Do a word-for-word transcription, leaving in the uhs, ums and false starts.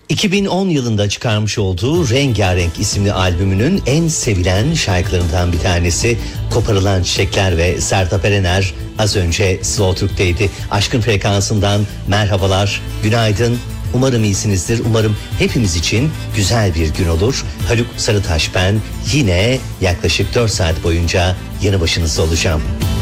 iki bin on yılında çıkarmış olduğu Rengarenk isimli albümünün en sevilen şarkılarından bir tanesi Koparılan Çiçekler ve Sertab Erener az önce Slow Türk'teydi. Aşkın Frekansı'ndan merhabalar, günaydın. Umarım iyisinizdir. Umarım hepimiz için güzel bir gün olur. Haluk Sarıtaş ben. Yine yaklaşık dört saat boyunca yanı başınızda olacağım.